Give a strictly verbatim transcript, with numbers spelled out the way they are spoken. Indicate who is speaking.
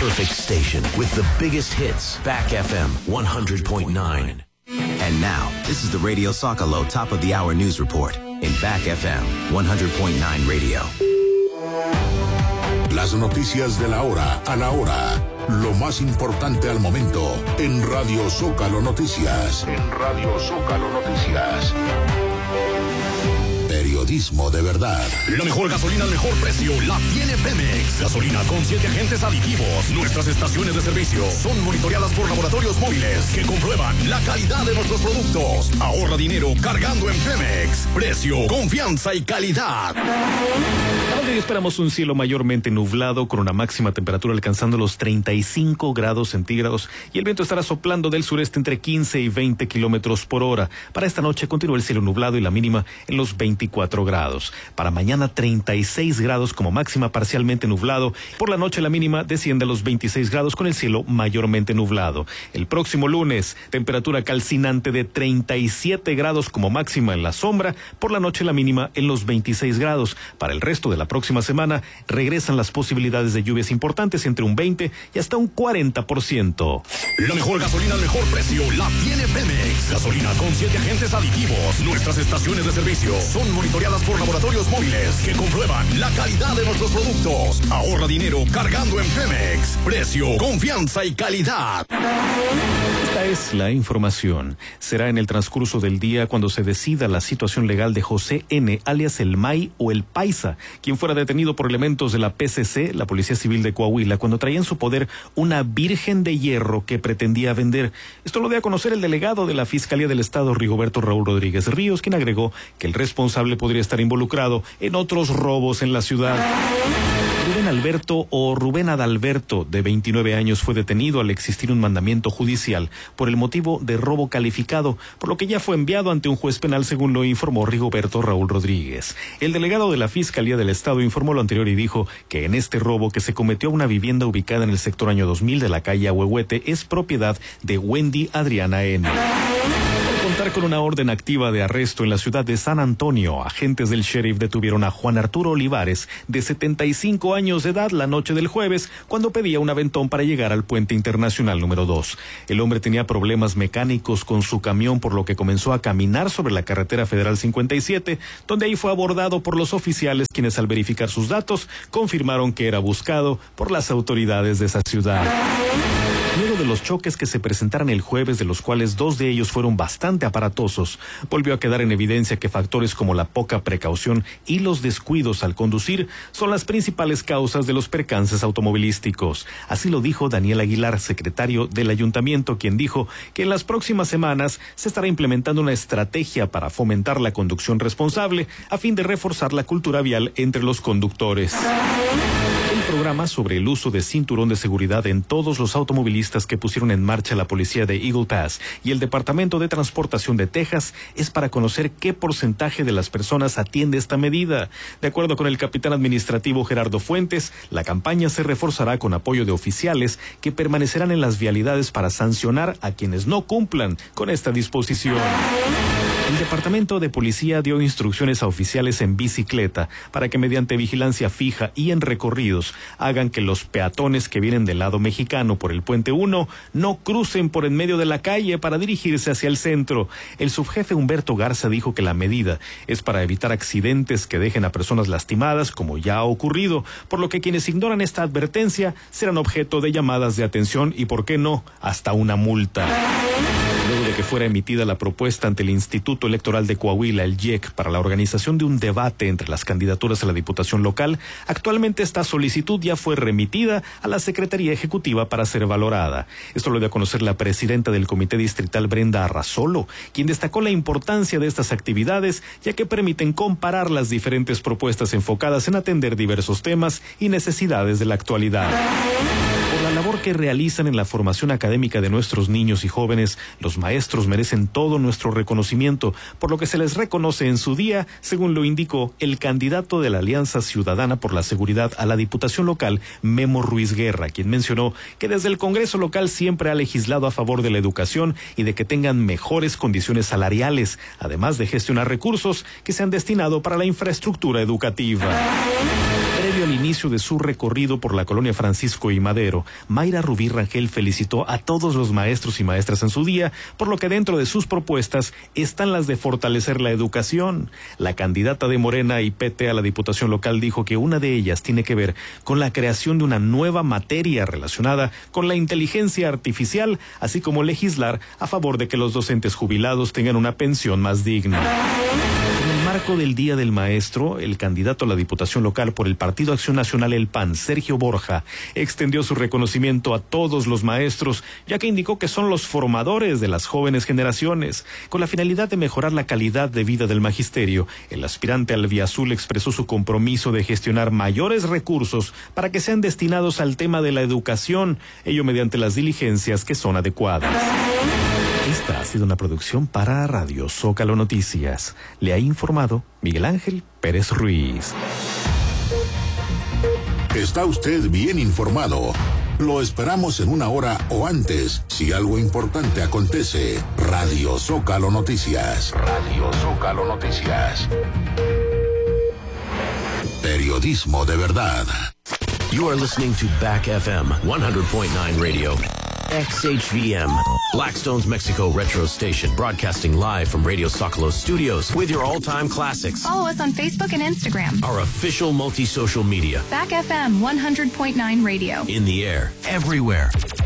Speaker 1: perfect station with the biggest hits. Back F M one hundred point nine.
Speaker 2: And now, this is the Radio Zócalo Top of the Hour News Report in Back F M one hundred point nine Radio.
Speaker 3: Las noticias de la hora a la hora. Lo más importante al momento en Radio Zócalo Noticias. En Radio Zócalo Noticias. Periodismo de verdad.
Speaker 4: La mejor gasolina al mejor precio la tiene Pemex. Gasolina con siete agentes aditivos. Nuestras estaciones de servicio son monitoreadas por laboratorios móviles que comprueban la calidad de nuestros productos. Ahorra dinero cargando en Pemex. Precio, confianza y calidad.
Speaker 5: Hoy esperamos un cielo mayormente nublado con una máxima temperatura alcanzando los treinta y cinco grados centígrados y el viento estará soplando del sureste entre quince y veinte kilómetros por hora. Para esta noche continúa el cielo nublado y la mínima en los veinticuatro grados. Para mañana treinta y seis grados como máxima, parcialmente nublado. Por la noche la mínima desciende a los veintiséis grados con el cielo mayormente nublado. El próximo lunes, temperatura calcinante de treinta y siete grados como máxima en la sombra. Por la noche la mínima en los veintiséis grados. Para el resto de la próxima semana regresan las posibilidades de lluvias importantes entre un veinte y hasta un cuarenta por ciento.
Speaker 4: La mejor gasolina al mejor precio la tiene Pemex. Gasolina con siete agentes aditivos. Nuestras estaciones de servicio son monitoreadas por laboratorios móviles que comprueban la calidad de nuestros productos. Ahorra dinero cargando en Pemex. Precio, confianza y calidad.
Speaker 5: Esta es la información. Será en el transcurso del día cuando se decida la situación legal de José N., alias el May o el Paisa, quien fuera detenido por elementos de la P C C, la Policía Civil de Coahuila, cuando traía en su poder una virgen de hierro que pretendía vender. Esto lo dio a conocer el delegado de la Fiscalía del Estado, Rigoberto Raúl Rodríguez Ríos, quien agregó que el responsable podría estar involucrado en otros robos en la ciudad. Rubén Alberto o Rubén Adalberto, de veintinueve años, fue detenido al existir un mandamiento judicial por el motivo de robo calificado, por lo que ya fue enviado ante un juez penal, según lo informó Rigoberto Raúl Rodríguez. El delegado de la Fiscalía del Estado informó lo anterior y dijo que en este robo, que se cometió a una vivienda ubicada en el sector Año dos mil de la calle Ahuehuete, es propiedad de Wendy Adriana N. Contar con una orden activa de arresto en la ciudad de San Antonio, agentes del sheriff detuvieron a Juan Arturo Olivares, de setenta y cinco años de edad, la noche del jueves, cuando pedía un aventón para llegar al puente internacional número dos. El hombre tenía problemas mecánicos con su camión, por lo que comenzó a caminar sobre la carretera federal cincuenta y siete, donde ahí fue abordado por los oficiales, quienes al verificar sus datos confirmaron que era buscado por las autoridades de esa ciudad. Luego de los choques que se presentaron el jueves, de los cuales dos de ellos fueron bastante aparatosos, volvió a quedar en evidencia que factores como la poca precaución y los descuidos al conducir son las principales causas de los percances automovilísticos. Así lo dijo Daniel Aguilar, secretario del ayuntamiento, quien dijo que en las próximas semanas se estará implementando una estrategia para fomentar la conducción responsable a fin de reforzar la cultura vial entre los conductores. El programa sobre el uso de cinturón de seguridad en todos los automovilistas que pusieron en marcha la policía de Eagle Pass y el Departamento de Transportación de Texas es para conocer qué porcentaje de las personas atiende esta medida. De acuerdo con el capitán administrativo Gerardo Fuentes, la campaña se reforzará con apoyo de oficiales que permanecerán en las vialidades para sancionar a quienes no cumplan con esta disposición. El Departamento de Policía dio instrucciones a oficiales en bicicleta para que mediante vigilancia fija y en recorridos hagan que los peatones que vienen del lado mexicano por el Puente uno no crucen por en medio de la calle para dirigirse hacia el centro. El subjefe Humberto Garza dijo que la medida es para evitar accidentes que dejen a personas lastimadas, como ya ha ocurrido, por lo que quienes ignoran esta advertencia serán objeto de llamadas de atención y, por qué no, hasta una multa. Luego de que fuera emitida la propuesta ante el Instituto Electoral de Coahuila, el I E C, para la organización de un debate entre las candidaturas a la Diputación local, actualmente esta solicitud ya fue remitida a la Secretaría Ejecutiva para ser valorada. Esto lo dio a conocer la presidenta del Comité Distrital, Brenda Arrazolo, quien destacó la importancia de estas actividades, ya que permiten comparar las diferentes propuestas enfocadas en atender diversos temas y necesidades de la actualidad. Por la labor que realizan en la formación académica de nuestros niños y jóvenes, los maestros merecen todo nuestro reconocimiento, por lo que se les reconoce en su día, según lo indicó el candidato de la Alianza Ciudadana por la Seguridad a la Diputación local, Memo Ruiz Guerra, quien mencionó que desde el Congreso local siempre ha legislado a favor de la educación y de que tengan mejores condiciones salariales, además de gestionar recursos que se han destinado para la infraestructura educativa. Previo al inicio de su recorrido por la colonia Francisco y Madero, Mayra Rubí Rangel felicitó a todos los maestros y maestras en su día, por lo que dentro de sus propuestas están las de fortalecer la educación. La candidata de Morena y P T a la Diputación Local dijo que una de ellas tiene que ver con la creación de una nueva materia relacionada con la inteligencia artificial, así como legislar a favor de que los docentes jubilados tengan una pensión más digna. En el marco del Día del Maestro, el candidato a la Diputación Local por el Partido Acción Nacional El P A N, Sergio Borja, extendió su reconocimiento a todos los maestros, ya que indicó que son los formadores de las jóvenes generaciones. Con la finalidad de mejorar la calidad de vida del magisterio, el aspirante albiazul expresó su compromiso de gestionar mayores recursos para que sean destinados al tema de la educación, ello mediante las diligencias que son adecuadas. Esta ha sido una producción para Radio Zócalo Noticias. Le ha informado Miguel Ángel Pérez Ruiz.
Speaker 3: Está usted bien informado. Lo esperamos en una hora o antes, si algo importante acontece. Radio Zócalo Noticias. Radio Zócalo Noticias. Periodismo de verdad.
Speaker 1: You are listening to Back F M one hundred point nine Radio. X H V M, Blackstone's Mexico Retro Station, broadcasting live from Radio Zócalo Studios with your all-time classics.
Speaker 6: Follow us on Facebook and Instagram.
Speaker 1: Our official multi-social media.
Speaker 6: Back F M one hundred point nine Radio.
Speaker 1: In the air, everywhere.